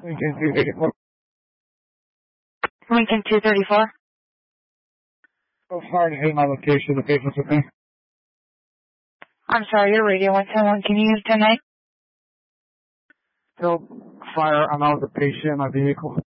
Lincoln 234. Lincoln 234. Oh, sorry to hit my location. The patient's with me. I'm sorry, your radio 171. Can you use 10-8? Still fire. I'm out with the patient in my vehicle.